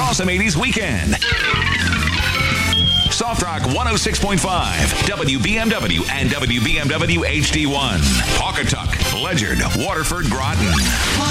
awesome 80s weekend. Soft Rock 106.5, WBMW and WBMW HD1. Pawcatuck, Ledyard, Waterford, Groton.